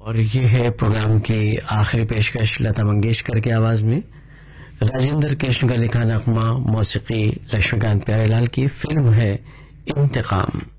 और ये है प्रोग्राम की आखिरी पेशकश लता मंगेशकर की आवाज में राजेंद्र कृष्ण का लिखा नगमा, मौसीकी लक्ष्मीकांत प्यारेलाल की। फिल्म है इंतकाम।